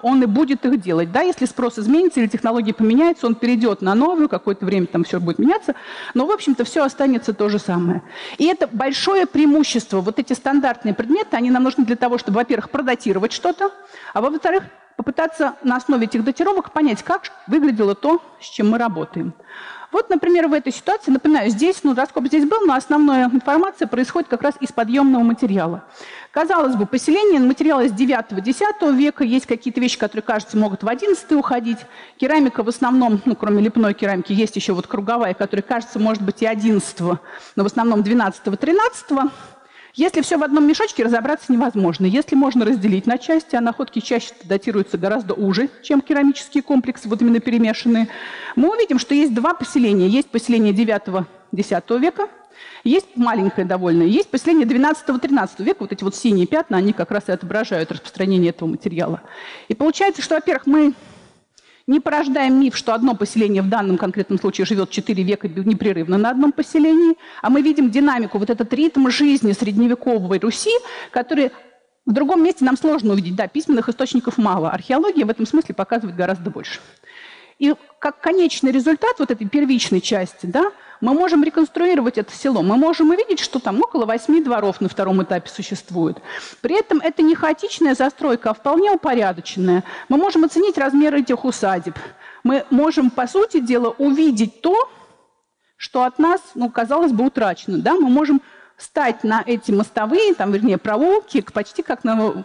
он и будет их делать. Да, если спрос изменится или технологии поменяются, он перейдет на новую, какое-то время там все будет меняться, но, в общем-то, все останется то же самое. И это большое преимущество. Вот эти стандартные предметы, они нам нужны для того, чтобы, во-первых, продатировать что-то, а во-вторых, попытаться на основе этих датировок понять, как выглядело то, с чем мы работаем. Вот, например, в этой ситуации, напоминаю, здесь, раскоп здесь был, но основная информация происходит как раз из подъемного материала. Казалось бы, поселение материала из 9-10 века, есть какие-то вещи, которые, кажется, могут в 11 уходить. Керамика в основном, кроме лепной керамики, есть еще вот круговая, которая, кажется, может быть и 11, но в основном 12-13. Если все в одном мешочке, разобраться невозможно. Если можно разделить на части, а находки чаще датируются гораздо уже, чем керамические комплексы, вот именно перемешанные, мы увидим, что есть два поселения. Есть поселение 9-10 века, есть маленькое довольно, есть поселение 12-13 века. Вот эти вот синие пятна, они как раз и отображают распространение этого материала. И получается, что, во-первых, мы не порождаем миф, что одно поселение в данном конкретном случае живет 4 века непрерывно на одном поселении, а мы видим динамику, вот этот ритм жизни средневековой Руси, который в другом месте нам сложно увидеть. Да, письменных источников мало, археология в этом смысле показывает гораздо больше. И как конечный результат вот этой первичной части, да, мы можем реконструировать это село, мы можем увидеть, что там около 8 дворов на втором этапе существует. При этом это не хаотичная застройка, а вполне упорядоченная. Мы можем оценить размеры этих усадеб. Мы можем, по сути дела, увидеть то, что от нас, казалось бы, утрачено. Да? Мы можем стать на эти мостовые, проулки, почти как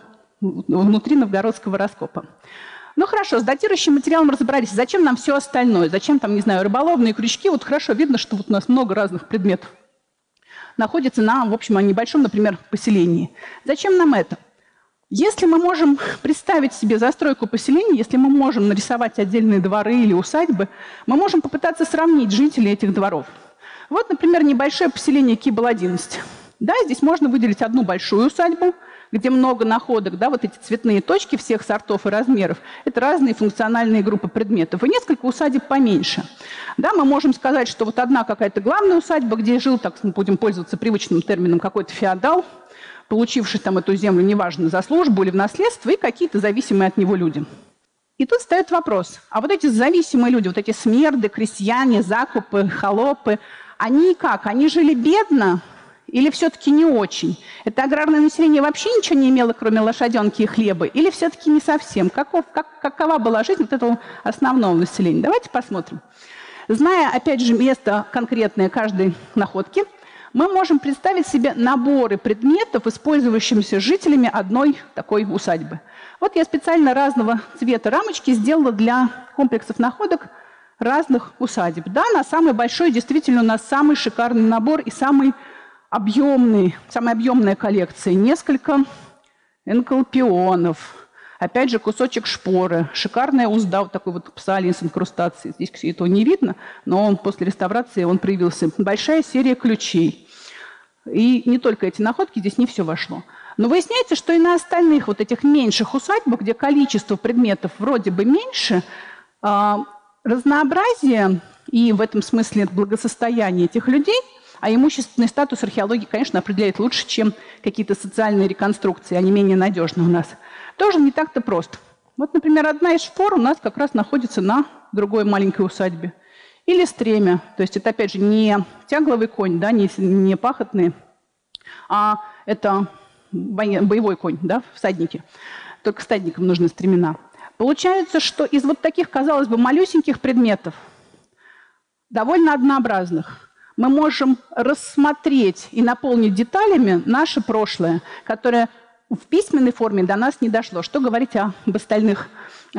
внутри новгородского раскопа. Хорошо, с датирующим материалом разобрались. Зачем нам все остальное? Зачем рыболовные крючки? Вот хорошо видно, что вот у нас много разных предметов находится на, в общем, небольшом, например, поселении. Зачем нам это? Если мы можем представить себе застройку поселения, если мы можем нарисовать отдельные дворы или усадьбы, мы можем попытаться сравнить жителей этих дворов. Вот, например, небольшое поселение Кибл-11. Да, здесь можно выделить одну большую усадьбу, где много находок, да, вот эти цветные точки всех сортов и размеров, это разные функциональные группы предметов, и несколько усадеб поменьше. Да, мы можем сказать, что вот одна какая-то главная усадьба, где жил, так будем пользоваться привычным термином, какой-то феодал, получивший эту землю, неважно, за службу или в наследство, и какие-то зависимые от него люди. И тут встает вопрос, а вот эти зависимые люди, вот эти смерды, крестьяне, закупы, холопы, они как? Они жили бедно? Или все-таки не очень? Это аграрное население вообще ничего не имело, кроме лошаденки и хлеба? Или все-таки не совсем? Какова была жизнь вот этого основного населения? Давайте посмотрим. Зная, опять же, место конкретное каждой находки, мы можем представить себе наборы предметов, использующимися жителями одной такой усадьбы. Вот я специально разного цвета рамочки сделала для комплексов находок разных усадеб. Да, на самый большой действительно у нас самый шикарный набор и самая объемная коллекция. Несколько энколпионов. Опять же, кусочек шпоры. Шикарная узда, вот такой вот псалий с инкрустацией. Здесь этого не видно, но после реставрации он проявился. Большая серия ключей. И не только эти находки, здесь не все вошло. Но выясняется, что и на остальных вот этих меньших усадьбах, где количество предметов вроде бы меньше, разнообразие и в этом смысле благосостояние этих людей, а имущественный статус археологии, конечно, определяет лучше, чем какие-то социальные реконструкции, они менее надежны у нас. Тоже не так-то просто. Вот, например, одна из шпор у нас как раз находится на другой маленькой усадьбе. Или стремя. То есть это, опять же, не тягловый конь, да, не пахотный, а это боевой конь, да, всадники. Только всадникам нужны стремена. Получается, что из вот таких, казалось бы, малюсеньких предметов, довольно однообразных, мы можем рассмотреть и наполнить деталями наше прошлое, которое в письменной форме до нас не дошло. Что говорить об остальных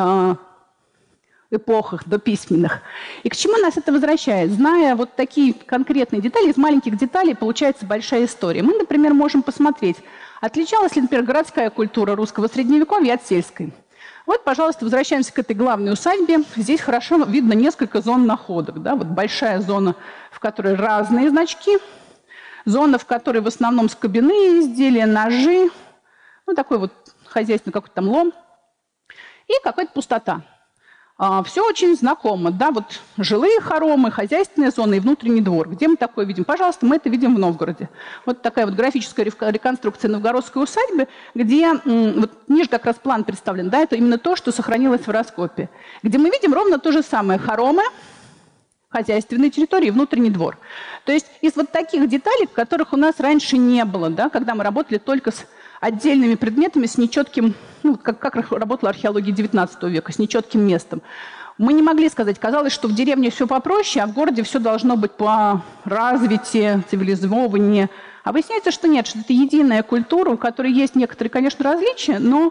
эпохах дописьменных. И к чему нас это возвращает? Зная вот такие конкретные детали, из маленьких деталей получается большая история. Мы, например, можем посмотреть, отличалась ли, например, городская культура русского средневековья от сельской. Вот, пожалуйста, возвращаемся к этой главной усадьбе. Здесь хорошо видно несколько зон находок. Да? Вот большая зона, в которой разные значки. Зона, в которой в основном скобяные изделия, ножи. Такой вот хозяйственный какой-то там лом. И какая-то пустота. Все очень знакомо, да, вот жилые хоромы, хозяйственная зона и внутренний двор. Где мы такое видим? Пожалуйста, мы это видим в Новгороде. Вот такая вот графическая реконструкция новгородской усадьбы, где вот ниже как раз план представлен, да, это именно то, что сохранилось в раскопе, где мы видим ровно то же самое: хоромы, хозяйственной территории и внутренний двор. То есть из вот таких деталей, которых у нас раньше не было, да, когда мы работали только с отдельными предметами, с нечетким, ну, как работала археология XIX века, с нечетким местом. Мы не могли сказать, казалось, что в деревне все попроще, а в городе все должно быть по развитию, цивилизованнее. А выясняется, что нет, что это единая культура, у которой есть некоторые, конечно, различия, но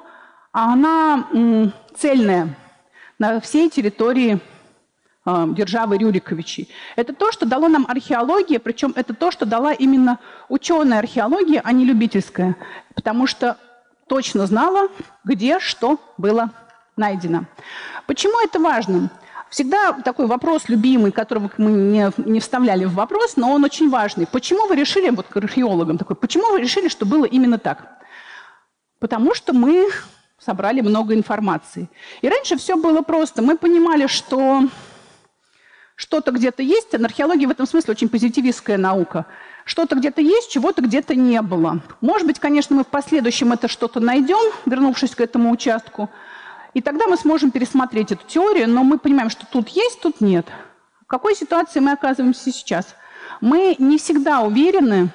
она цельная на всей территории державы Рюриковичей. Это то, что дало нам археология, причем это то, что дала именно ученая археология, а не любительская, потому что точно знала, где что было найдено. Почему это важно? Всегда такой вопрос любимый, которого мы не вставляли в вопрос, но он очень важный. Почему вы решили, вот к археологам такой, почему вы решили, что было именно так? Потому что мы собрали много информации. И раньше все было просто. Мы понимали, что что-то где-то есть, археология в этом смысле очень позитивистская наука. Что-то где-то есть, чего-то где-то не было. Может быть, конечно, мы в последующем это что-то найдем, вернувшись к этому участку, и тогда мы сможем пересмотреть эту теорию, но мы понимаем, что тут есть, тут нет. В какой ситуации мы оказываемся сейчас? Мы не всегда уверены,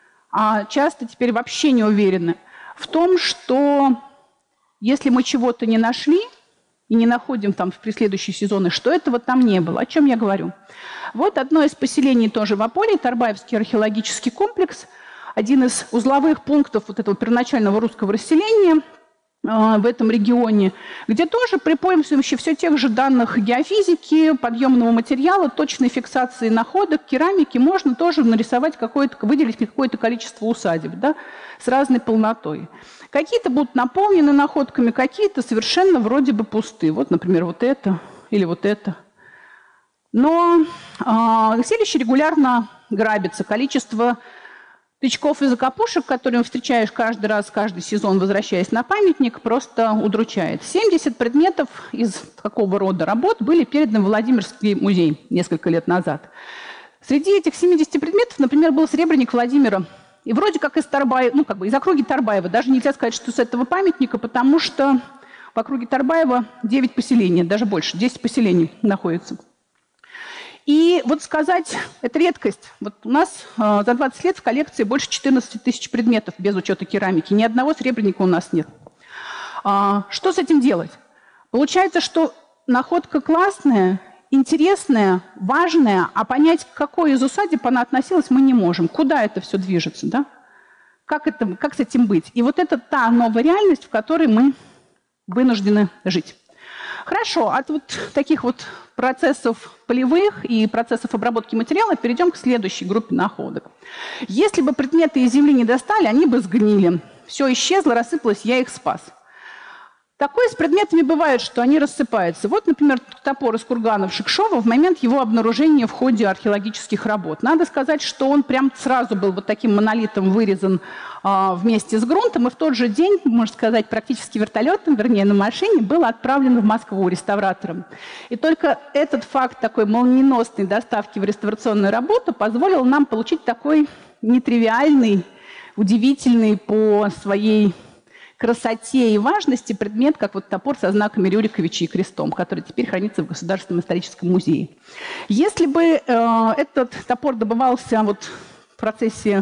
а часто теперь вообще не уверены в том, что если мы чего-то не нашли, и не находим там в преследующие сезоны, что этого там не было. О чем я говорю? Вот одно из поселений тоже в Аполье, Тарбаевский археологический комплекс, один из узловых пунктов вот этого первоначального русского расселения в этом регионе, где тоже при помощи все тех же данных геофизики, подъемного материала, точной фиксации находок, керамики можно тоже нарисовать выделить какое-то количество усадеб, да, с разной полнотой. Какие-то будут наполнены находками, какие-то совершенно вроде бы пусты. Вот, например, вот это или вот это. Но селище регулярно грабится. Количество тычков и закопушек, которые встречаешь каждый раз, каждый сезон, возвращаясь на памятник, просто удручает. 70 предметов из такого рода работ были переданы в Владимирский музей несколько лет назад. Среди этих 70 предметов, например, был сребреник Владимира. И вроде как из Тарбаева, ну, как бы из округи Тарбаева. Даже нельзя сказать, что с этого памятника, потому что в округе Тарбаева 9 поселений, даже больше, 10 поселений находится. И вот сказать, это редкость. Вот у нас за 20 лет в коллекции больше 14 тысяч предметов без учета керамики. Ни одного сребреника у нас нет. Что с этим делать? Получается, что находка классная, интересная, важная, а понять, к какой из усадеб она относилась, мы не можем. Куда это все движется, да? Как с этим быть? И вот это та новая реальность, в которой мы вынуждены жить. Хорошо, от вот таких вот процессов полевых и процессов обработки материала перейдем к следующей группе находок. Если бы предметы из земли не достали, они бы сгнили. Все исчезло, рассыпалось, я их спас. Такое с предметами бывает, что они рассыпаются. Вот, например, топор из курганов Шикшова в момент его обнаружения в ходе археологических работ. Надо сказать, что он прям сразу был вот таким монолитом вырезан вместе с грунтом, и в тот же день, можно сказать, практически вертолетом, вернее, на машине, был отправлен в Москву реставратором. И только этот факт такой молниеносной доставки в реставрационную работу позволил нам получить такой нетривиальный, удивительный по своей красоте и важности предмет, как вот топор со знаками Рюриковича и крестом, который теперь хранится в Государственном историческом музее. Если бы этот топор добывался вот в процессе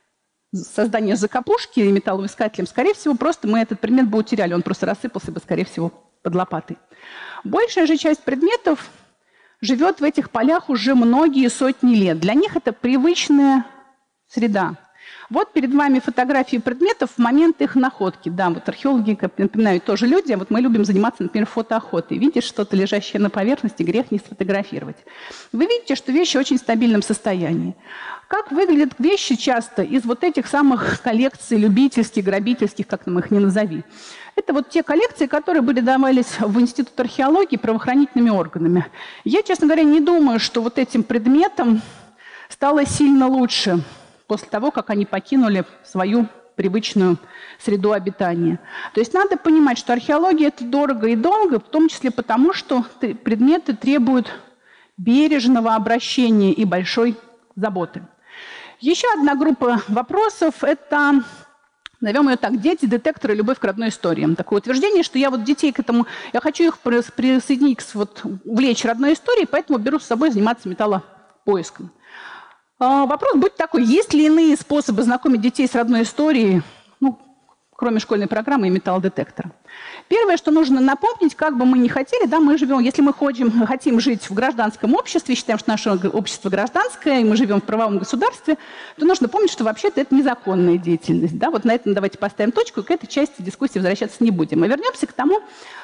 создания закопушки металлоискателем, скорее всего, просто мы этот предмет бы утеряли, он просто рассыпался бы, скорее всего, под лопатой. Большая же часть предметов живет в этих полях уже многие сотни лет. Для них это привычная среда. Вот перед вами фотографии предметов в момент их находки. Да, вот археологи, как напоминаю, тоже люди, а вот мы любим заниматься, например, фотоохотой. Видишь что-то, лежащее на поверхности, грех не сфотографировать. Вы видите, что вещи в очень стабильном состоянии. Как выглядят вещи часто из вот этих самых коллекций любительских, грабительских, как нам их ни назови. Это вот те коллекции, которые были давались в Институт археологии правоохранительными органами. Я, честно говоря, не думаю, что вот этим предметам стало сильно лучше после того, как они покинули свою привычную среду обитания. То есть надо понимать, что археология – это дорого и долго, в том числе потому, что предметы требуют бережного обращения и большой заботы. Еще одна группа вопросов – это, назовем ее так, дети, детекторы, любовь к родной истории. Такое утверждение, что я вот детей к этому, я хочу их присоединить, увлечь родной историей, поэтому беру с собой заниматься металлопоиском. Вопрос будет такой, есть ли иные способы знакомить детей с родной историей, кроме школьной программы и металлодетектора? Первое, что нужно напомнить, как бы мы ни хотели, да, мы живем, если мы хотим жить в гражданском обществе, считаем, что наше общество гражданское, и мы живем в правовом государстве, то нужно помнить, что вообще-то это незаконная деятельность. Да? Вот на этом давайте поставим точку, и к этой части дискуссии возвращаться не будем. Мы вернемся к тому,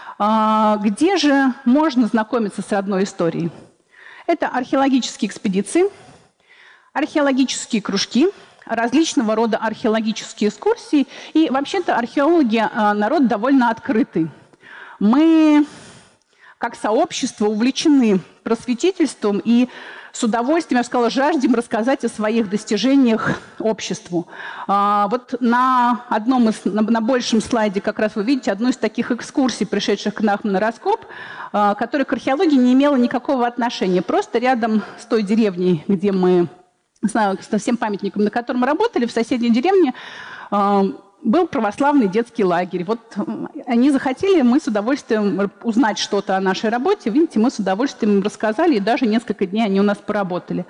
где же можно знакомиться с родной историей. Это археологические экспедиции, археологические кружки, различного рода археологические экскурсии. И вообще-то археологи народ довольно открытый. Мы, как сообщество, увлечены просветительством и с удовольствием, я бы сказала, жаждем рассказать о своих достижениях обществу. Вот на большем слайде как раз вы видите одну из таких экскурсий, пришедших к нам на раскоп, которая к археологии не имела никакого отношения. Просто рядом с той деревней, где мы, со всем памятником, на котором мы работали, в соседней деревне был православный детский лагерь. Вот они захотели, мы с удовольствием узнать что-то о нашей работе. Видите, мы с удовольствием им рассказали, и даже несколько дней они у нас поработали.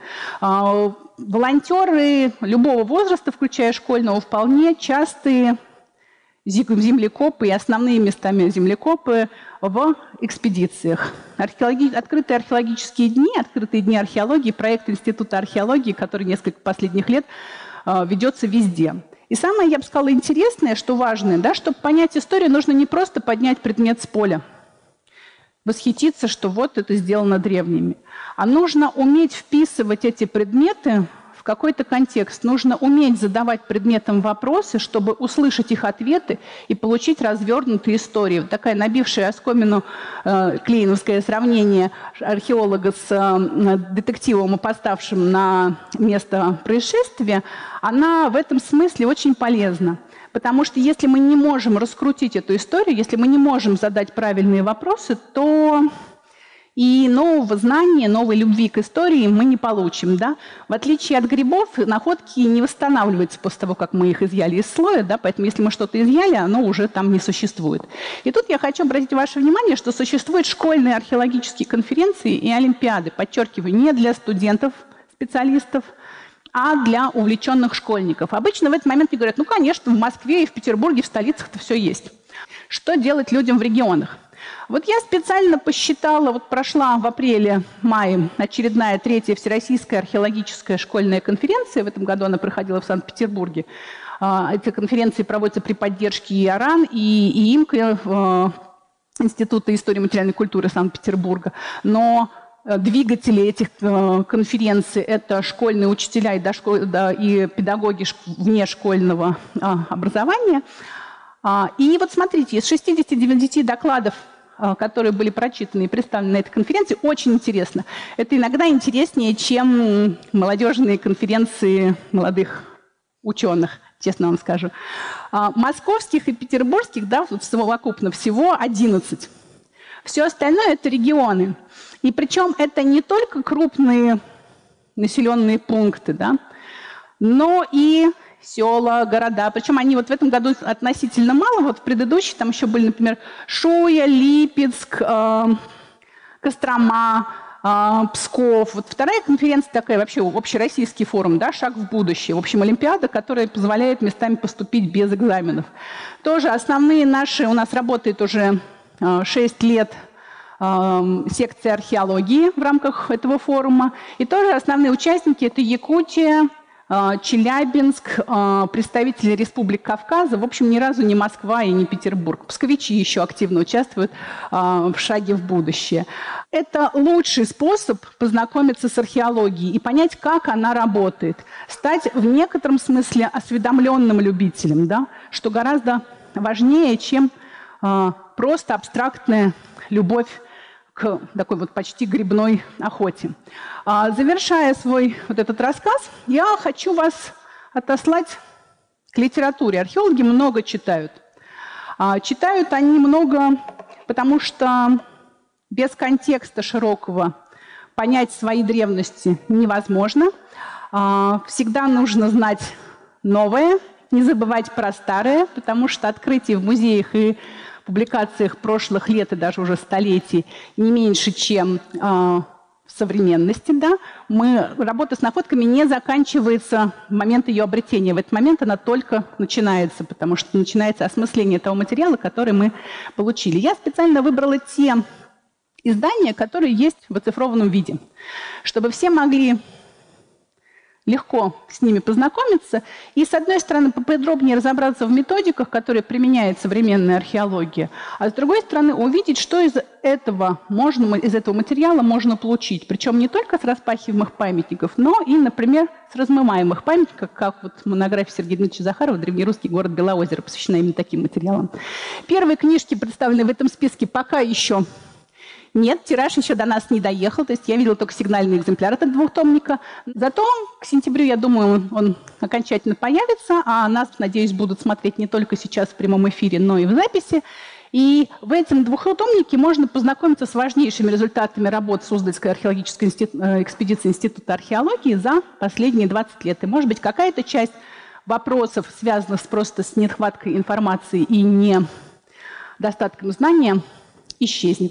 Волонтеры любого возраста, включая школьного, вполне частые землекопы и основные местами землекопы в экспедициях. Открытые археологические дни, открытые дни археологии, проект Института археологии, который несколько последних лет ведется везде. И самое, я бы сказала, интересное, что важное, да, чтобы понять историю, нужно не просто поднять предмет с поля, восхититься, что вот это сделано древними, а нужно уметь вписывать эти предметы в какой-то контекст. Нужно уметь задавать предметам вопросы, чтобы услышать их ответы и получить развернутые истории. Вот такая набившая оскомину клейновское сравнение археолога с детективом, опоставшим на место происшествия, она в этом смысле очень полезна. Потому что если мы не можем раскрутить эту историю, если мы не можем задать правильные вопросы, то и нового знания, новой любви к истории мы не получим. Да? В отличие от грибов, находки не восстанавливаются после того, как мы их изъяли из слоя, да? Поэтому если мы что-то изъяли, оно уже там не существует. И тут я хочу обратить ваше внимание, что существуют школьные археологические конференции и олимпиады, подчеркиваю, не для студентов, специалистов, а для увлеченных школьников. Обычно в этот момент мне говорят, конечно, в Москве и в Петербурге, в столицах-то все есть. Что делать людям в регионах? Вот я специально посчитала, вот прошла в апреле-мае очередная 3-я Всероссийская археологическая школьная конференция. В этом году она проходила в Санкт-Петербурге. Эти конференции проводятся при поддержке ИАРАН и ИМК, Института истории и материальной культуры Санкт-Петербурга. Но двигатели этих конференций – это школьные учителя и педагоги внешкольного образования. И вот смотрите, из 69 докладов, которые были прочитаны и представлены на этой конференции, очень интересно. Это иногда интереснее, чем молодежные конференции молодых ученых, честно вам скажу. Московских и петербургских, да, совокупно всего 11. Все остальное – это регионы. И причем это не только крупные населенные пункты, да, но и села, города. Причем они вот в этом году относительно мало. Вот в предыдущий там еще были, например, Шуя, Липецк, Кострома, Псков. Вот вторая конференция такая, вообще общероссийский форум, да, «Шаг в будущее». В общем, олимпиада, которая позволяет местами поступить без экзаменов. Тоже основные наши, у нас работает уже 6 лет секция археологии в рамках этого форума. И тоже основные участники – это Якутия, Челябинск, представители Республик Кавказа. В общем, ни разу не Москва и не Петербург. Псковичи еще активно участвуют в «Шаге в будущее». Это лучший способ познакомиться с археологией и понять, как она работает. Стать в некотором смысле осведомленным любителем, да? Что гораздо важнее, чем просто абстрактная любовь к такой вот почти грибной охоте. Завершая свой вот этот рассказ, я хочу вас отослать к литературе. Археологи много читают. Читают они много, потому что без контекста широкого понять свои древности невозможно. Всегда нужно знать новое, не забывать про старое, потому что открытий в музеях и публикациях прошлых лет и даже уже столетий не меньше, чем в современности. Да? Работа с находками не заканчивается в момент ее обретения. В этот момент она только начинается, потому что начинается осмысление того материала, который мы получили. Я специально выбрала те издания, которые есть в оцифрованном виде, чтобы все могли легко с ними познакомиться и, с одной стороны, поподробнее разобраться в методиках, которые применяет современная археология, а с другой стороны, увидеть, что из этого материала можно получить. Причем не только с распахиваемых памятников, но и, например, с размываемых памятников, как вот монография Сергея Дмитриевича Захарова «Древнерусский город Белоозеро», посвящена именно таким материалам. Первые книжки, представленные в этом списке, пока еще нет, тираж еще до нас не доехал, то есть я видела только сигнальный экземпляр этого двухтомника. Зато к сентябрю, я думаю, он окончательно появится, а нас, надеюсь, будут смотреть не только сейчас в прямом эфире, но и в записи. И в этом двухтомнике можно познакомиться с важнейшими результатами работ Суздальской археологической экспедиции Института археологии за последние 20 лет. И, может быть, какая-то часть вопросов, связанных просто с нехваткой информации и недостатком знания, исчезнет.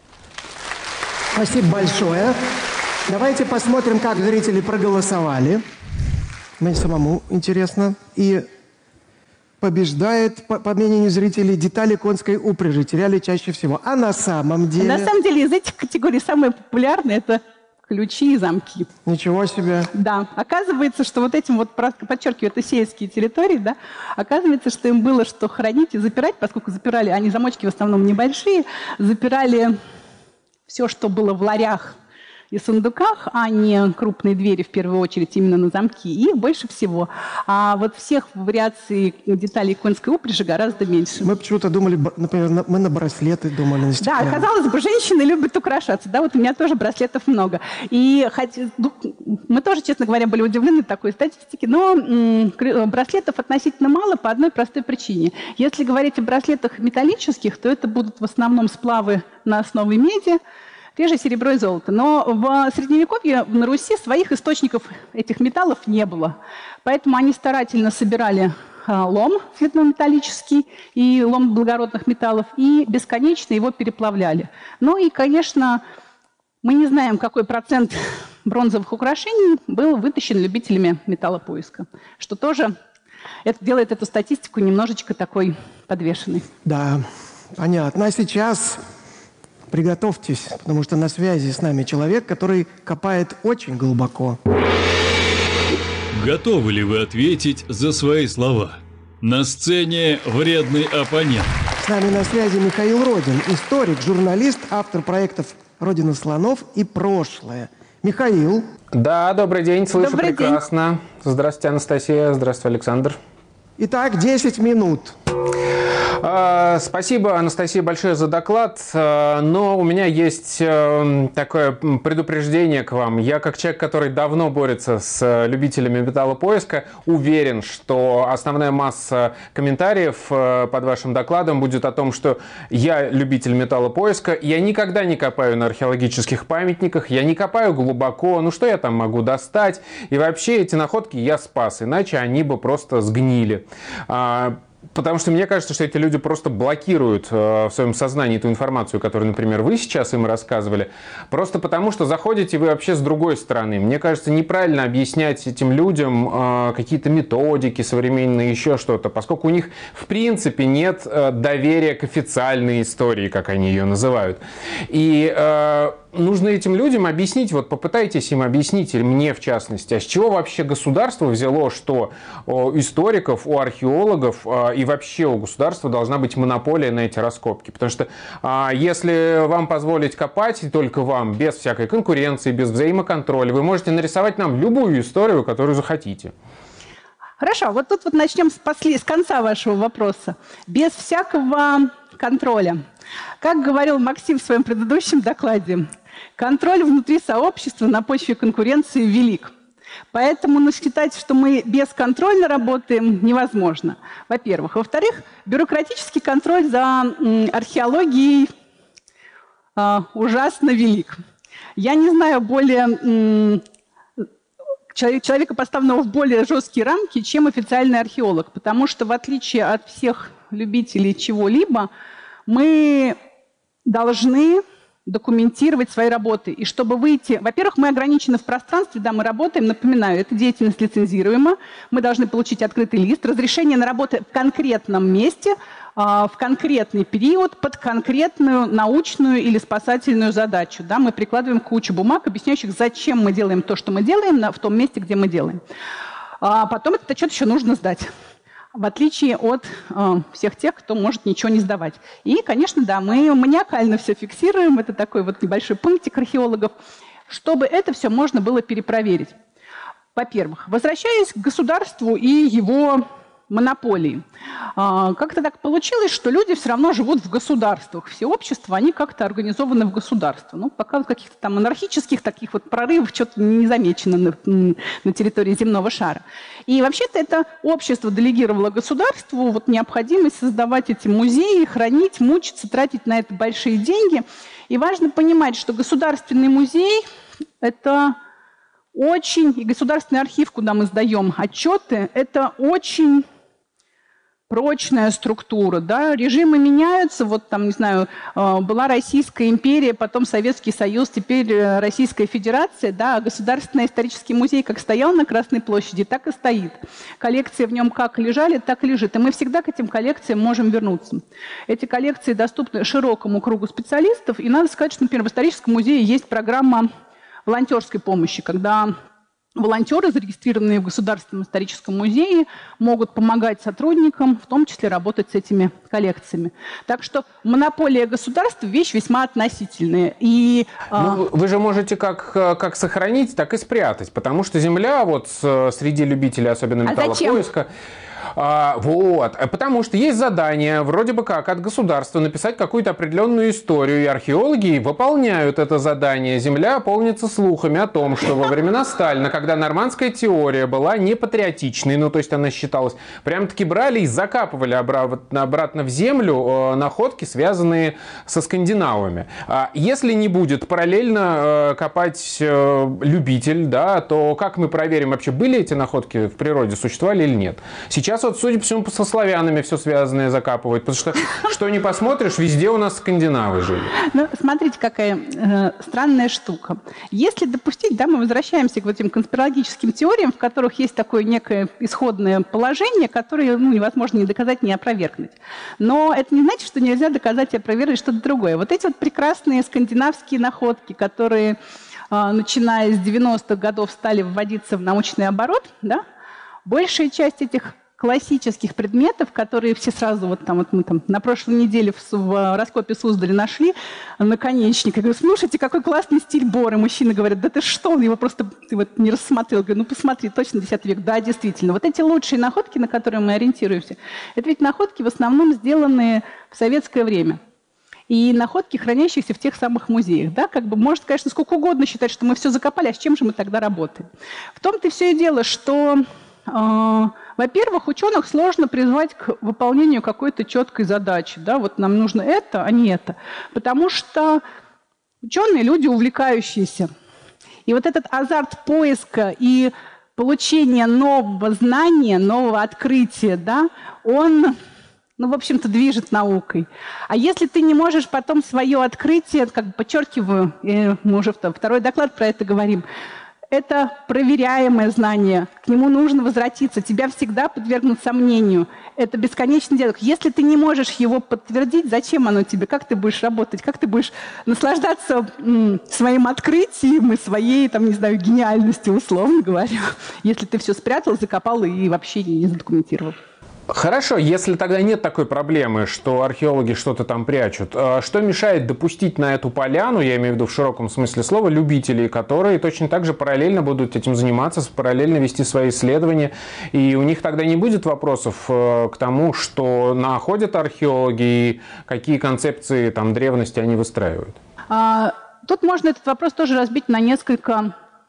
Спасибо большое. Давайте посмотрим, как зрители проголосовали. Мне самому интересно. И побеждает, по мнению зрителей, детали конской упряжи теряли чаще всего. А на самом деле... На самом деле из этих категорий самые популярные – это ключи и замки. Ничего себе. Да. Оказывается, что вот этим вот, подчеркиваю, это сельские территории, да, оказывается, что им было что хранить и запирать, поскольку запирали, они замочки в основном небольшие, запирали все, что было в ларях и сундуках, а не крупные двери, в первую очередь, именно на замки. Их больше всего. А вот всех вариаций деталей конской упряжи гораздо меньше. Мы почему-то думали, например, мы на браслеты думали. На да, казалось бы, женщины любят украшаться. Да, вот у меня тоже браслетов много. И мы тоже, честно говоря, были удивлены такой статистике, но браслетов относительно мало по одной простой причине. Если говорить о браслетах металлических, то это будут в основном сплавы на основе меди, реже серебро и золото. Но в Средневековье на Руси своих источников этих металлов не было. Поэтому они старательно собирали лом светлометаллический и лом благородных металлов и бесконечно его переплавляли. Ну и, конечно, мы не знаем, какой процент бронзовых украшений был вытащен любителями металлопоиска, что тоже делает эту статистику немножечко такой подвешенной. Да, понятно. А сейчас... Приготовьтесь, потому что на связи с нами человек, который копает очень глубоко. Готовы ли вы ответить за свои слова? На сцене вредный оппонент. С нами на связи Михаил Родин, историк, журналист, автор проектов «Родина слонов» и «Прошлое». Михаил. Да, добрый день, слышу добрый прекрасно. День. Здравствуйте, Анастасия. Здравствуйте, Александр. Итак, 10 минут. Спасибо, Анастасия, большое за доклад, но у меня есть такое предупреждение к вам. Я, как человек, который давно борется с любителями металлопоиска, уверен, что основная масса комментариев под вашим докладом будет о том, что я любитель металлопоиска, я никогда не копаю на археологических памятниках, я не копаю глубоко, ну что я там могу достать, и вообще эти находки я спас, иначе они бы просто сгнили. Потому что мне кажется, что эти люди просто блокируют в своем сознании ту информацию, которую, например, вы сейчас им рассказывали, просто потому что заходите вы вообще с другой стороны. Мне кажется, неправильно объяснять этим людям какие-то методики современные, еще что-то, поскольку у них в принципе нет доверия к официальной истории, как они ее называют. И нужно этим людям объяснить, вот попытайтесь им объяснить, или мне в частности, а с чего вообще государство взяло, что у историков, у археологов и вообще у государства должна быть монополия на эти раскопки. Потому что если вам позволить копать, и только вам, без всякой конкуренции, без взаимоконтроля, вы можете нарисовать нам любую историю, которую захотите. Хорошо, вот тут вот начнем с конца вашего вопроса. Без всякого контроля. Как говорил Максим в своем предыдущем докладе, контроль внутри сообщества на почве конкуренции велик. Поэтому считать, что мы бесконтрольно работаем, невозможно, во-первых. Во-вторых, бюрократический контроль за археологией ужасно велик. Я не знаю человека, поставленного в более жесткие рамки, чем официальный археолог, потому что, в отличие от всех любителей чего-либо, мы должны документировать свои работы. И чтобы выйти... Во-первых, мы ограничены в пространстве, да, мы работаем, напоминаю, эта деятельность лицензируема, мы должны получить открытый лист, разрешение на работу в конкретном месте, в конкретный период, под конкретную научную или спасательную задачу. Да, мы прикладываем кучу бумаг, объясняющих, зачем мы делаем то, что мы делаем, в том месте, где мы делаем. А потом этот отчет еще нужно сдать, в отличие от всех тех, кто может ничего не сдавать. И, конечно, да, мы маниакально все фиксируем, это такой вот небольшой пунктик археологов, чтобы это все можно было перепроверить. Во-первых, возвращаясь к государству и его монополии. Как-то так получилось, что люди все равно живут в государствах. Все общества, они как-то организованы в государство. Ну, пока каких-то там монархических таких вот прорывов что-то не замечено на территории земного шара. И вообще-то это общество делегировало государству вот необходимость создавать эти музеи, хранить, мучиться, тратить на это большие деньги. И важно понимать, что государственный музей – это очень... И государственный архив, куда мы сдаем отчеты, это очень прочная структура, да, режимы меняются, вот там, не знаю, была Российская империя, потом Советский Союз, теперь Российская Федерация, да, а Государственный исторический музей как стоял на Красной площади, так и стоит. Коллекции в нем как лежали, так и лежит, и мы всегда к этим коллекциям можем вернуться. Эти коллекции доступны широкому кругу специалистов, и надо сказать, что, например, в историческом музее есть программа волонтерской помощи, когда волонтеры, зарегистрированные в Государственном историческом музее, могут помогать сотрудникам, в том числе работать с этими коллекциями. Так что монополия государства – вещь весьма относительная. И, вы же можете как сохранить, так и спрятать, потому что земля вот среди любителей, особенно металлопоиска... Вот, потому что есть задание, вроде бы как от государства, написать какую-то определенную историю, и археологи выполняют это задание. Земля полнится слухами о том, что во времена Сталина, когда нормандская теория была непатриотичной, ну, то есть она считалась, прям-таки брали и закапывали обратно в землю находки, связанные со скандинавами. Если не будет параллельно копать любитель, да, то как мы проверим, вообще были эти находки в природе, существовали или нет? Сейчас вот, судя по всему, со славянами все связанное закапывают, потому что не посмотришь, везде у нас скандинавы жили. Ну, смотрите, какая странная штука. Если допустить, да, мы возвращаемся к вот этим конспирологическим теориям, в которых есть такое некое исходное положение, которое невозможно ни доказать, ни опровергнуть. Но это не значит, что нельзя доказать и опровергнуть что-то другое. Вот эти вот прекрасные скандинавские находки, которые, начиная с 90-х годов, стали вводиться в научный оборот, да, большая часть этих классических предметов, которые все сразу, вот мы там на прошлой неделе в раскопе Суздале нашли наконечник. Я говорю, слушайте, какой классный стиль бора. Мужчины говорят, да ты что, он его просто не рассмотрел. Я говорю, ну посмотри, точно 10 век. Да, действительно. Вот эти лучшие находки, на которые мы ориентируемся, это ведь находки в основном сделанные в советское время. И находки, хранящиеся в тех самых музеях. Да? Как бы, может, конечно, сколько угодно считать, что мы все закопали, а с чем же мы тогда работаем? В том-то и все и дело, что... Во-первых, ученых сложно призвать к выполнению какой-то четкой задачи. Да? Вот нам нужно это, а не это. Потому что ученые – люди увлекающиеся. И вот этот азарт поиска и получения нового знания, нового открытия, да, он, в общем-то, движет наукой. А если ты не можешь потом свое открытие, как бы подчеркиваю, мы уже второй доклад про это говорим, это проверяемое знание, к нему нужно возвратиться, тебя всегда подвергнут сомнению. Это бесконечный диалог. Если ты не можешь его подтвердить, зачем оно тебе? Как ты будешь работать? Как ты будешь наслаждаться своим открытием и своей, гениальностью, условно говоря, если ты все спрятал, закопал и вообще не задокументировал? Хорошо, если тогда нет такой проблемы, что археологи что-то там прячут, что мешает допустить на эту поляну, я имею в виду в широком смысле слова, любителей, которые точно так же параллельно будут этим заниматься, параллельно вести свои исследования, и у них тогда не будет вопросов к тому, что находят археологи и какие концепции там древности они выстраивают? Тут можно этот вопрос тоже разбить на несколько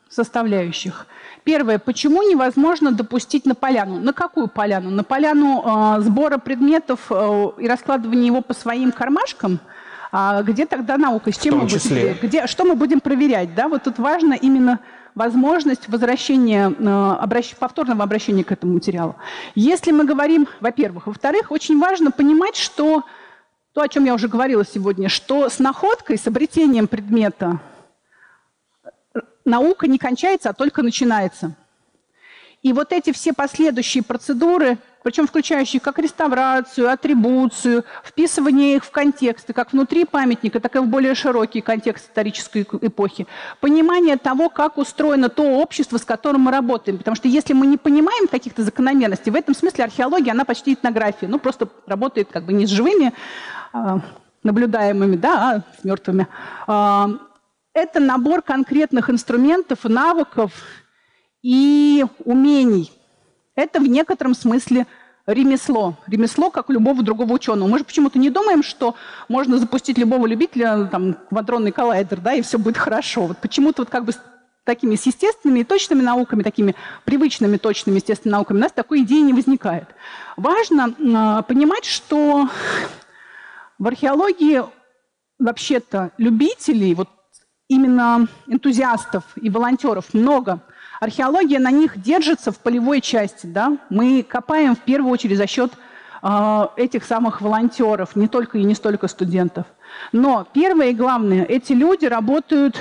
составляющих. Первое. Почему невозможно допустить на поляну? На какую поляну? На поляну сбора предметов и раскладывания его по своим кармашкам? Где тогда наука? С чем мы будем, что мы будем проверять? Да? Вот тут важно именно возможность возвращения, повторного обращения к этому материалу. Если мы говорим, во-первых. Во-вторых, очень важно понимать, что то, о чем я уже говорила сегодня, что с находкой, с обретением предмета наука не кончается, а только начинается. И вот эти все последующие процедуры, причем включающие как реставрацию, атрибуцию, вписывание их в контексты, как внутри памятника, так и в более широкий контекст исторической эпохи, понимание того, как устроено то общество, с которым мы работаем. Потому что если мы не понимаем каких-то закономерностей, в этом смысле археология, она почти этнография, просто работает как бы не с живыми наблюдаемыми, да, а с мертвыми. Это набор конкретных инструментов, навыков и умений. Это в некотором смысле ремесло. Ремесло, как у любого другого ученого. Мы же почему-то не думаем, что можно запустить любого любителя в адронный коллайдер, да, и все будет хорошо. Вот почему-то как бы с такими с естественными и точными науками, такими привычными точными естественными науками, у нас такой идеи не возникает. Важно понимать, что в археологии вообще-то любителей, вот именно энтузиастов и волонтеров много. Археология на них держится в полевой части. Да? Мы копаем в первую очередь за счет этих самых волонтеров, не только и не столько студентов. Но первое и главное, эти люди работают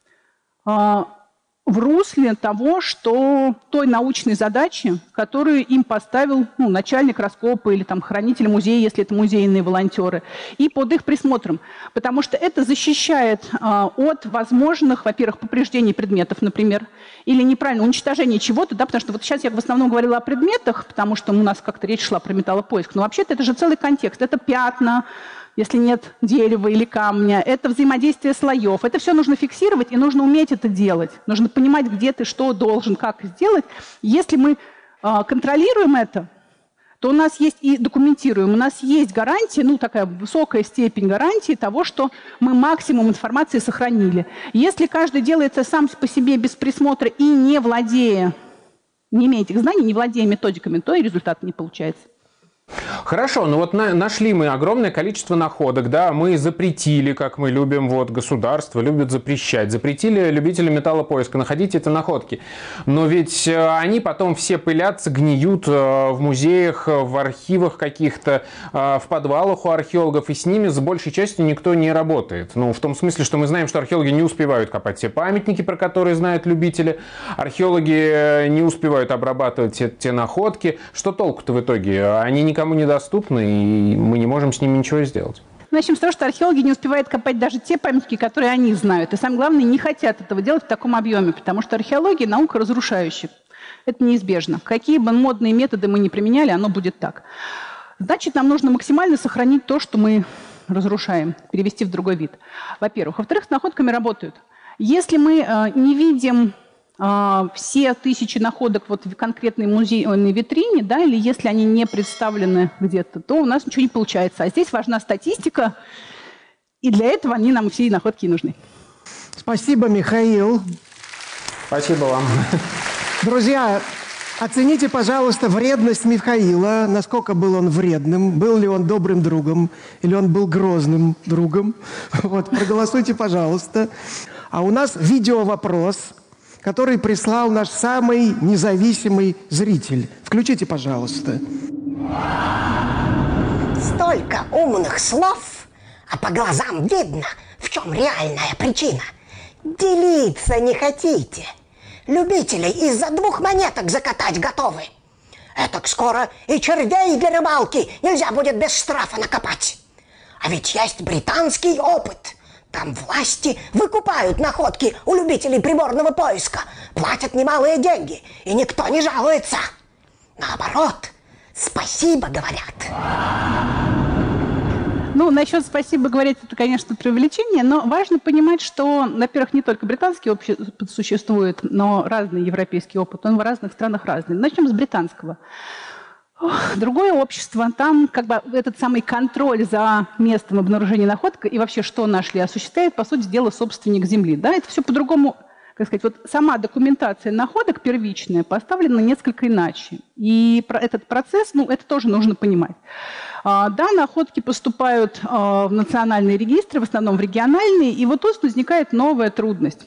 в русле того, что той научной задачи, которую им поставил начальник раскопа или хранитель музея, если это музейные волонтеры, и под их присмотром. Потому что это защищает от возможных, во-первых, повреждений предметов, например, или неправильного уничтожения чего-то, да, потому что вот сейчас я в основном говорила о предметах, потому что у нас как-то речь шла про металлопоиск, но вообще-то это же целый контекст, это пятна, если нет дерева или камня, это взаимодействие слоев. Это все нужно фиксировать, и нужно уметь это делать. Нужно понимать, где ты что должен, как сделать. Если мы контролируем это, то у нас есть и документируем, у нас есть гарантия, такая высокая степень гарантии того, что мы максимум информации сохранили. Если каждый делает это сам по себе без присмотра и не владея, не имея этих знаний, не владея методиками, то и результат не получается. Хорошо, нашли мы огромное количество находок, да, мы запретили, как мы любим, государство любит запрещать, запретили любителям металлопоиска находить эти находки, но ведь они потом все пылятся, гниют в музеях, в архивах каких-то, в подвалах у археологов, и с ними с большей частью никто не работает. В том смысле, что мы знаем, что археологи не успевают копать те памятники, про которые знают любители, археологи не успевают обрабатывать те находки. Что толку-то в итоге? Они никому недоступны, и мы не можем с ними ничего сделать. Начнем с того, что археологи не успевают копать даже те памятники, которые они знают. И самое главное, не хотят этого делать в таком объеме, потому что археология – наука разрушающая. Это неизбежно. Какие бы модные методы мы ни применяли, оно будет так. Значит, нам нужно максимально сохранить то, что мы разрушаем, перевести в другой вид. Во-первых. Во-вторых, с находками работают. Если мы не видим все тысячи находок в конкретной музейной витрине, да, или если они не представлены где-то, то у нас ничего не получается. А здесь важна статистика, и для этого нам все находки нужны. Спасибо, Михаил. Спасибо вам. Друзья, оцените, пожалуйста, вредность Михаила. Насколько был он вредным, был ли он добрым другом, или он был грозным другом. Проголосуйте, пожалуйста. А у нас видеовопрос, который прислал наш самый независимый зритель. Включите, пожалуйста. Столько умных слов, а по глазам видно, в чем реальная причина. Делиться не хотите. Любителей из-за 2 монеток закатать готовы. Этак скоро и червей для рыбалки нельзя будет без штрафа накопать. А ведь есть британский опыт. Там власти выкупают находки у любителей приборного поиска, платят немалые деньги, и никто не жалуется. Наоборот, спасибо говорят. Насчет спасибо говорить, это, конечно, преувеличение, но важно понимать, что, во-первых, не только британский опыт существует, но разный европейский опыт, он в разных странах разный. Начнем с британского. Другое общество, там этот самый контроль за местом обнаружения находок и вообще что нашли осуществляет, по сути дела, собственник земли. Да? Это все по-другому как сказать, вот сама документация находок первичная поставлена несколько иначе. И этот процесс, ну, это тоже нужно понимать. Да, находки поступают в национальные регистры, в основном в региональные, и вот тут возникает новая трудность,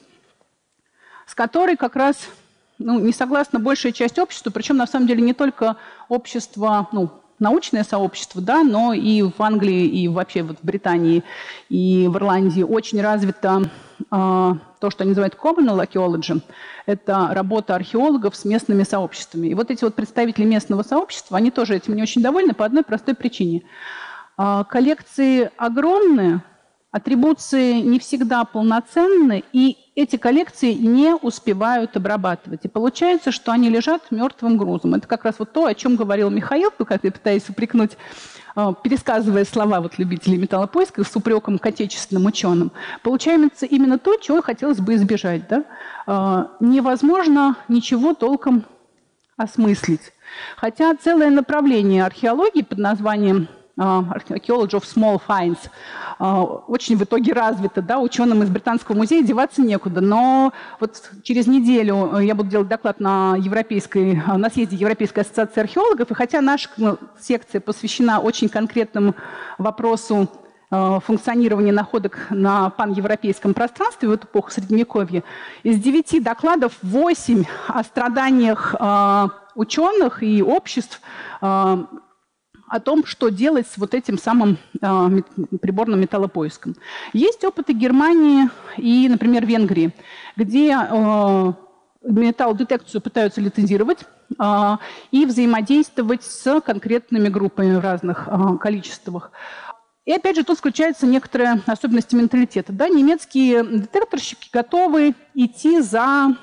с которой как раз не согласна большая часть общества, причем на самом деле не только общество, научное сообщество, да, но и в Англии, и вообще вот в Британии, и в Ирландии очень развито то, что они называют communal archaeology. Это работа археологов с местными сообществами. И вот эти вот представители местного сообщества, они тоже этим не очень довольны по одной простой причине. Коллекции огромные, атрибуции не всегда полноценны, и эти коллекции не успевают обрабатывать. И получается, что они лежат мертвым грузом. Это как раз вот то, о чем говорил Михаил, как я пытаюсь упрекнуть, пересказывая слова вот любителей металлопоиска с упреком к отечественным ученым. Получается именно то, чего хотелось бы избежать. Да? Невозможно ничего толком осмыслить. Хотя целое направление археологии под названием Archaeology of Small Finds очень в итоге развито, да, ученым из Британского музея деваться некуда. Но вот через неделю я буду делать доклад на съезде Европейской ассоциации археологов, и хотя наша секция посвящена очень конкретному вопросу функционирования находок на паневропейском пространстве в эту эпоху Средневековья, из 9 докладов 8 о страданиях ученых и обществ, о том, что делать с вот этим самым приборным металлопоиском. Есть опыты Германии и, например, Венгрии, где металлодетекцию пытаются лицензировать и взаимодействовать с конкретными группами в разных количествах. И опять же тут включаются некоторые особенности менталитета. Да? Немецкие детекторщики готовы идти за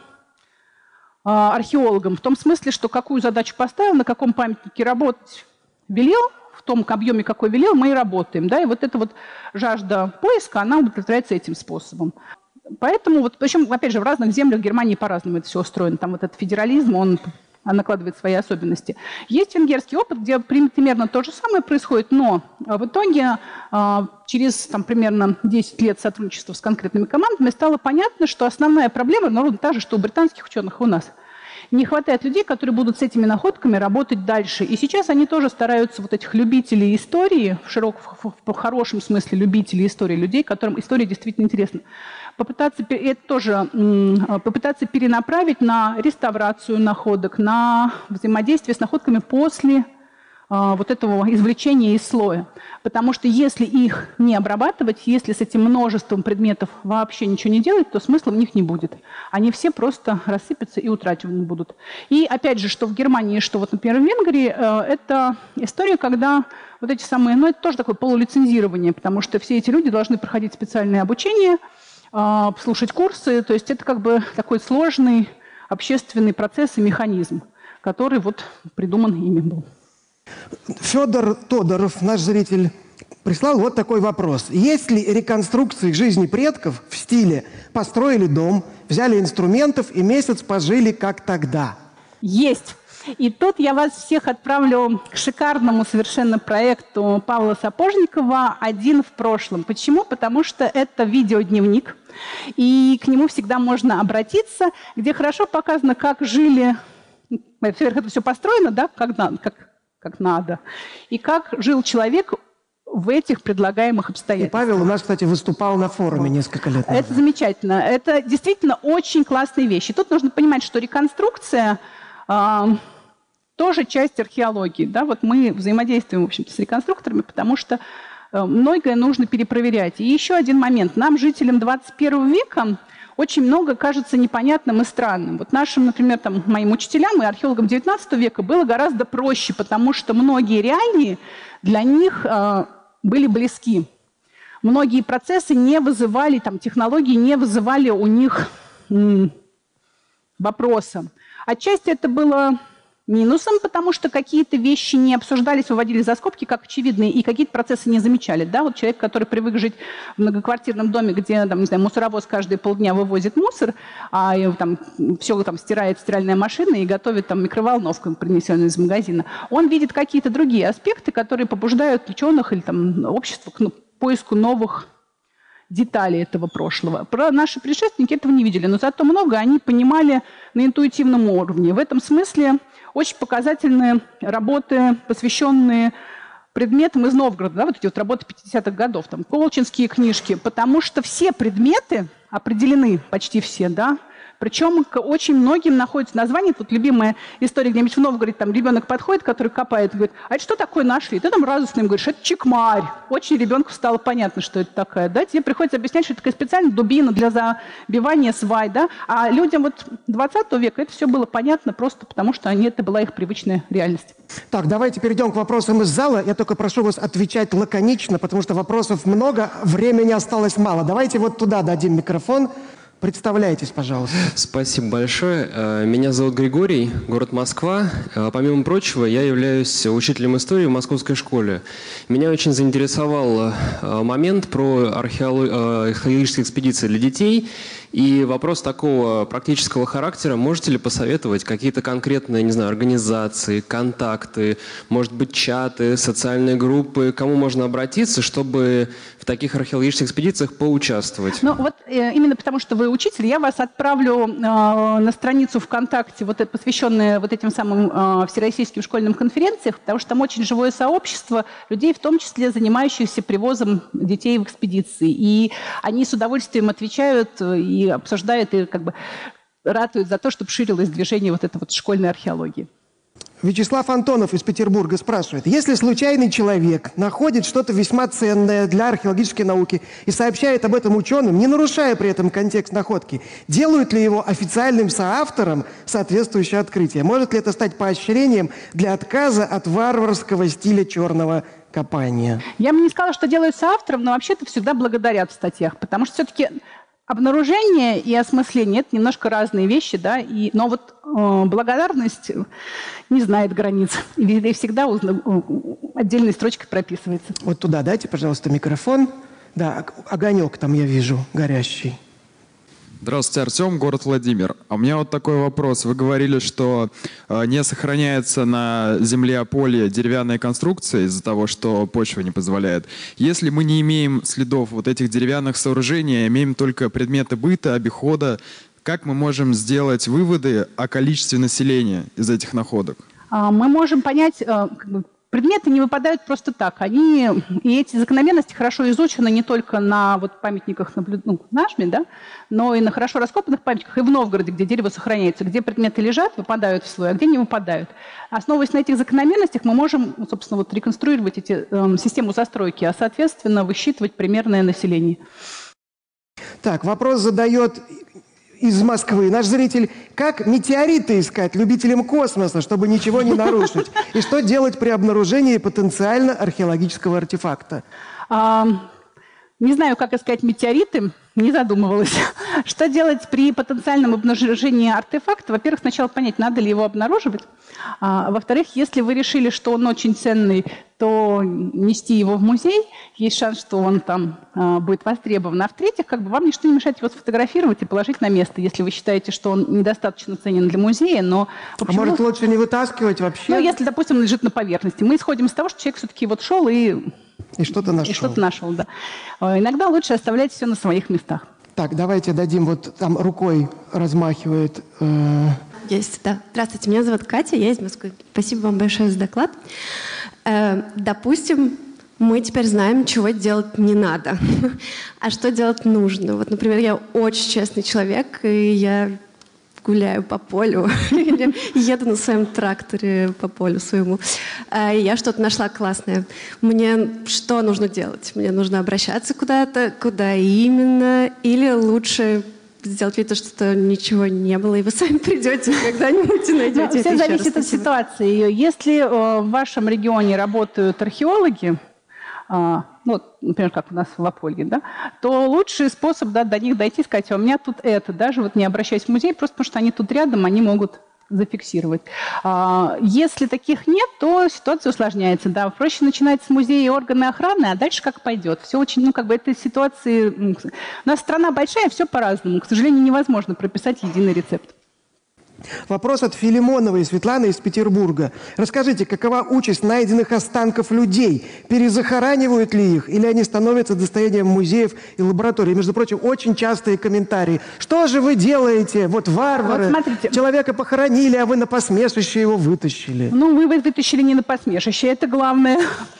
археологом в том смысле, что какую задачу поставил, на каком памятнике работать велел, в том объеме, какой велел, мы и работаем. Да? И вот эта вот жажда поиска, она удовлетворяется этим способом. Поэтому, вот, причем, опять же, в разных землях Германии по-разному это все устроено. Там вот этот федерализм, он накладывает свои особенности. Есть венгерский опыт, где примерно то же самое происходит, но в итоге через примерно 10 лет сотрудничества с конкретными командами стало понятно, что основная проблема ровно та же, что у британских ученых и у нас. Не хватает людей, которые будут с этими находками работать дальше. И сейчас они тоже стараются вот этих любителей истории, в хорошем смысле любителей истории, людей, которым история действительно интересна, попытаться перенаправить на реставрацию находок, на взаимодействие с находками после вот этого извлечения из слоя. Потому что если их не обрабатывать, если с этим множеством предметов вообще ничего не делать, то смысла в них не будет. Они все просто рассыпятся и утрачены будут. И опять же, что в Германии, что вот, например, в Венгрии, это история, когда вот эти самые, это тоже такое полулицензирование, потому что все эти люди должны проходить специальное обучение, слушать курсы, то есть это как бы такой сложный общественный процесс и механизм, который вот придуман ими был. Федор Тодоров, наш зритель, прислал вот такой вопрос. Есть ли реконструкции жизни предков в стиле «построили дом, взяли инструментов и месяц пожили, как тогда»? Есть. И тут я вас всех отправлю к шикарному совершенно проекту Павла Сапожникова «Один в прошлом». Почему? Потому что это видеодневник, и к нему всегда можно обратиться, где хорошо показано, как жили, во-первых, это все построено, да, как надо, и как жил человек в этих предлагаемых И обстоятельствах. Павел у нас, кстати, выступал на форуме несколько лет назад. Это замечательно. Это действительно очень классные вещи. Тут нужно понимать, что реконструкция тоже часть археологии. Да? Вот мы взаимодействуем, в общем-то, с реконструкторами, потому что многое нужно перепроверять. И еще один момент. Нам, жителям 21 века, очень много кажется непонятным и странным. Вот нашим, например, моим учителям и археологам XIX века было гораздо проще, потому что многие реалии для них были близки. Многие процессы не вызывали, технологии не вызывали у них вопроса. Отчасти это было минусом, потому что какие-то вещи не обсуждались, выводили за скобки, как очевидные, и какие-то процессы не замечали. Да? Вот человек, который привык жить в многоквартирном доме, где мусоровоз каждые полдня вывозит мусор, а все стирает стиральная машина и готовит микроволновку, принесенную из магазина, он видит какие-то другие аспекты, которые побуждают ученых или общество к поиску новых детали этого прошлого. Про наши предшественники этого не видели, но зато много они понимали на интуитивном уровне. В этом смысле очень показательные работы, посвященные предметам из Новгорода, да, вот эти вот работы 50-х годов, там, колчинские книжки, потому что все предметы определены, почти все, да, причем к очень многим находятся названия. Тут любимая история, где-нибудь в Новгороде, там ребенок подходит, который копает, говорит, а это что такое нашли? Ты там радостно им говоришь, это чекмарь. Очень ребенку стало понятно, что это такое, да, тебе приходится объяснять, что это такая специальная дубина для забивания свай, да, а людям вот 20 века это все было понятно просто потому, что это была их привычная реальность. Так, давайте перейдем к вопросам из зала. Я только прошу вас отвечать лаконично, потому что вопросов много, времени осталось мало. Давайте вот туда дадим микрофон. Представляйтесь, пожалуйста. Спасибо большое. Меня зовут Григорий, город Москва. Помимо прочего, я являюсь учителем истории в московской школе. Меня очень заинтересовал момент про археологические экспедиции для детей. И вопрос такого практического характера. Можете ли посоветовать какие-то конкретные, не знаю, организации, контакты, может быть, чаты, социальные группы, к кому можно обратиться, чтобы в таких археологических экспедициях поучаствовать? Ну вот именно потому, что вы учитель, я вас отправлю на страницу ВКонтакте, посвященную вот этим самым всероссийским школьным конференциям, потому что там очень живое сообщество людей, в том числе занимающихся привозом детей в экспедиции. И они с удовольствием отвечают и обсуждают, и как бы ратуют за то, чтобы ширилось движение вот этой вот школьной археологии. Вячеслав Антонов из Петербурга спрашивает. Если случайный человек находит что-то весьма ценное для археологической науки и сообщает об этом ученым, не нарушая при этом контекст находки, делают ли его официальным соавтором соответствующее открытие? Может ли это стать поощрением для отказа от варварского стиля черного копания? Я бы не сказала, что делают соавтором, но вообще-то всегда благодарят в статьях, потому что все-таки обнаружение и осмысление – это немножко разные вещи, да, но вот благодарность не знает границ, и всегда отдельной строчкой прописывается. Вот туда дайте, пожалуйста, микрофон. Да, огонек там я вижу, горящий. Здравствуйте, Артем, город Владимир. А у меня вот такой вопрос. Вы говорили, что не сохраняется на земле поле деревянная конструкция из-за того, что почва не позволяет. Если мы не имеем следов вот этих деревянных сооружений, а имеем только предметы быта, обихода, как мы можем сделать выводы о количестве населения из этих находок? Мы можем понять... Предметы не выпадают просто так. И эти закономерности хорошо изучены не только на вот памятниках нашими, да, но и на хорошо раскопанных памятниках, и в Новгороде, где дерево сохраняется, где предметы лежат, выпадают в слой, а где не выпадают. Основываясь на этих закономерностях, мы можем, собственно, вот реконструировать систему застройки, а, соответственно, высчитывать примерное население. Так, вопрос задает из Москвы наш зритель. Как метеориты искать любителям космоса, чтобы ничего не нарушить? И что делать при обнаружении потенциально археологического артефакта? Не знаю, как искать метеориты, не задумывалась. Что делать при потенциальном обнаружении артефакта? Во-первых, сначала понять, надо ли его обнаруживать. Во-вторых, если вы решили, что он очень ценный, то нести его в музей. Есть шанс, что он там будет востребован. А в-третьих, вам ничто не мешает его сфотографировать и положить на место, если вы считаете, что он недостаточно ценен для музея. Но, может, лучше не вытаскивать вообще? Ну, если, допустим, он лежит на поверхности. Мы исходим из того, что человек все-таки вот шел и что-то нашел. И что-то нашел, да. Иногда лучше оставлять все на своих местах. Так, давайте дадим, вот там рукой размахивает. Есть, да. Здравствуйте, меня зовут Катя, я из Москвы. Спасибо вам большое за доклад. Допустим, мы теперь знаем, чего делать не надо, а что делать нужно. Вот, например, я очень честный человек, и я гуляю по полю, еду на своем тракторе по полю своему, и я что-то нашла классное. Мне что нужно делать? Мне нужно обращаться куда-то, куда именно, или лучше сделать вид, что ничего не было, и вы сами придете когда-нибудь и найдете. Все зависит от ситуации. Если в вашем регионе работают археологи, например, как у нас в Аполье, да, то лучший способ до них дойти, сказать, у меня тут это, даже вот не обращаясь в музей, просто потому что они тут рядом, они могут зафиксировать. Если таких нет, то ситуация усложняется. Да. Проще начинать с музея и органы охраны, а дальше как пойдет. Все очень, этой ситуации... У нас страна большая, все по-разному. К сожалению, невозможно прописать единый рецепт. Вопрос от Филимоновой Светланы из Петербурга. Расскажите, какова участь найденных останков людей? Перезахоранивают ли их, или они становятся достоянием музеев и лабораторий? Между прочим, очень частые комментарии. Что же вы делаете? Вот варвары. Вот смотрите. Человека похоронили, а вы на посмешище его вытащили. Ну, мы вытащили не на посмешище, это главное.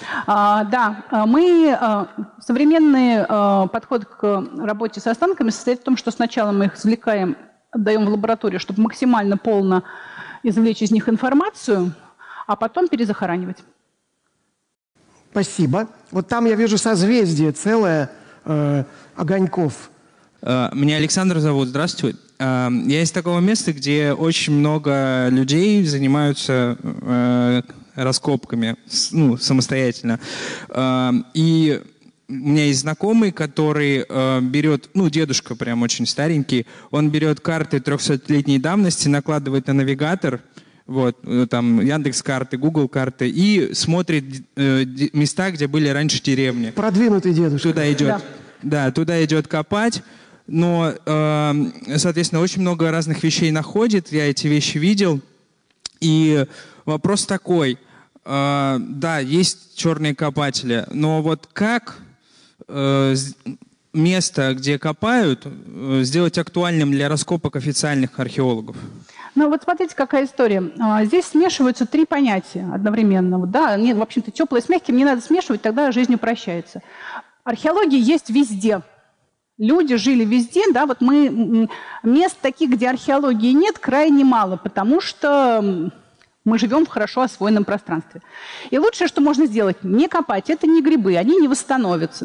Современный подход к работе с останками состоит в том, что сначала мы их извлекаем, отдаем в лабораторию, чтобы максимально полно извлечь из них информацию, а потом перезахоранивать. Спасибо. Вот там я вижу созвездие целое огоньков. Меня Александр зовут, здравствуй. Я из такого места, где очень много людей занимаются раскопками, самостоятельно. И у меня есть знакомый, который берет, дедушка прям очень старенький, он берет карты 300-летней давности, накладывает на навигатор, там Яндекс.Карты, Google карты, и смотрит места, где были раньше деревни. Продвинутый дедушка. Туда идет, туда идет копать. Но, соответственно, очень много разных вещей находит. Я эти вещи видел. И вопрос такой. Да, есть черные копатели. Но вот как место, где копают, сделать актуальным для раскопок официальных археологов? Ну вот смотрите, какая история. Здесь смешиваются три понятия одновременно. В общем-то, теплое с мягким не надо смешивать, тогда жизнь упрощается. Археология есть везде. Люди жили везде, мест таких, где археологии нет, крайне мало, потому что мы живем в хорошо освоенном пространстве. И лучшее, что можно сделать, не копать, это не грибы, они не восстановятся,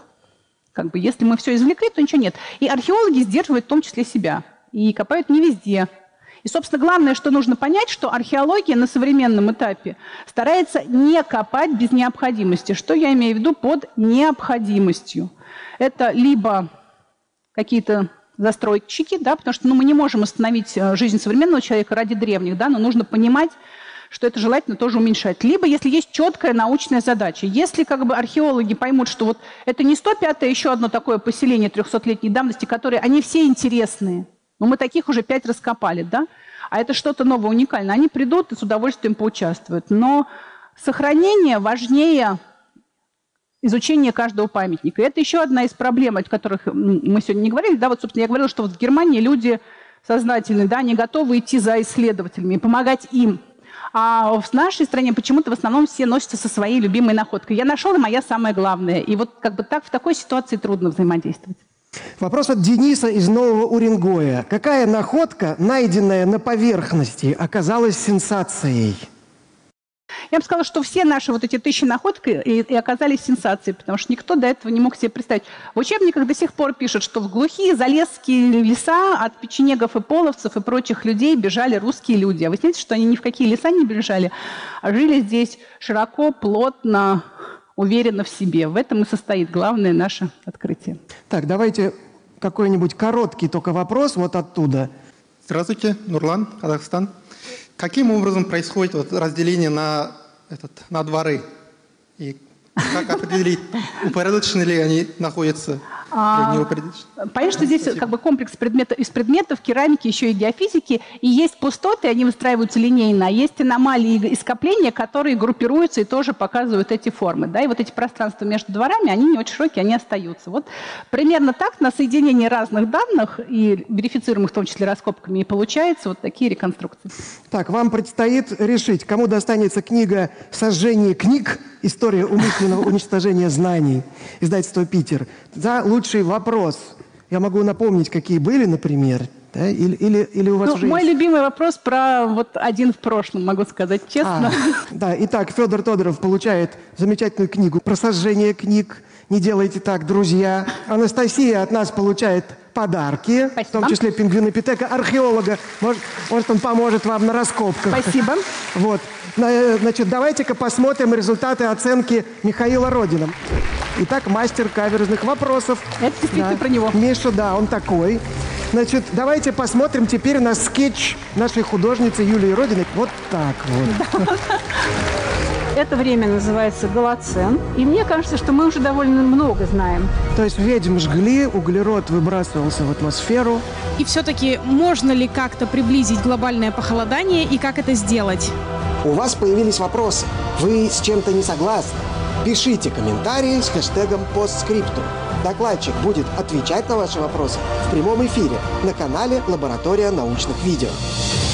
если мы все извлекли, то ничего нет. И археологи сдерживают в том числе себя, и копают не везде. И, собственно, главное, что нужно понять, что археология на современном этапе старается не копать без необходимости. Что я имею в виду под необходимостью? Это либо какие-то застройщики, потому что мы не можем остановить жизнь современного человека ради древних, но нужно понимать, что это желательно тоже уменьшать. Либо если есть четкая научная задача. Если археологи поймут, что это не 105-е, еще одно такое поселение 300-летней давности, которые, они все интересные, но мы таких уже 5 раскопали, а это что-то новое, уникальное, они придут и с удовольствием поучаствуют. Но сохранение важнее изучение каждого памятника. И это еще одна из проблем, о которых мы сегодня не говорили. Собственно, я говорила, что в Германии люди сознательные, они готовы идти за исследователями и помогать им. А в нашей стране почему-то в основном все носятся со своей любимой находкой. Я нашел, и моя самая главная. И в такой ситуации трудно взаимодействовать. Вопрос от Дениса из Нового Уренгоя. Какая находка, найденная на поверхности, оказалась сенсацией? Я бы сказала, что все наши эти 1000 находок и оказались сенсацией, потому что никто до этого не мог себе представить. В учебниках до сих пор пишут, что в глухие залесские леса от печенегов и половцев и прочих людей бежали русские люди. А вы знаете, что они ни в какие леса не бежали, а жили здесь широко, плотно, уверенно в себе. В этом и состоит главное наше открытие. Так, давайте какой-нибудь короткий только вопрос оттуда. Здравствуйте, Нурлан, Казахстан. Каким образом происходит разделение на дворы? И как определить, упорядочены ли они находятся или не упорядочены? Понятно, что здесь комплекс из предметов, керамики, еще и геофизики. И есть пустоты, они выстраиваются линейно, а есть аномалии и скопления, которые группируются и тоже показывают эти формы. И эти пространства между дворами, они не очень широкие, они остаются. Примерно так на соединении разных данных, и верифицируемых в том числе раскопками, и получаются такие реконструкции. Так, вам предстоит решить, кому достанется книга «Сожжение книг. История умышленного уничтожения знаний», издательство «Питер». За лучший вопрос. Я могу напомнить, какие были, например, или у вас уже мой есть? любимый вопрос про один в прошлом, могу сказать честно. Итак, Федор Тодоров получает замечательную книгу про сожжение книг. Не делайте так, друзья. Анастасия от нас получает подарки, Спасибо. в том числе пингвинопитека, археолога. Может, он поможет вам на раскопках. Спасибо. Значит, давайте-ка посмотрим результаты оценки Михаила Родина. Итак, мастер каверзных вопросов. Это действительно про него. Миша, он такой. Значит, давайте посмотрим теперь на скетч нашей художницы Юлии Родиной. Вот так вот. Это время называется голоцен. И мне кажется, что мы уже довольно много знаем. То есть ведьм жгли, углерод выбрасывался в атмосферу. И все-таки можно ли как-то приблизить глобальное похолодание и как это сделать? У вас появились вопросы. Вы с чем-то не согласны? Пишите комментарии с хэштегом постскриптум. Докладчик будет отвечать на ваши вопросы в прямом эфире на канале «Лаборатория научных видео».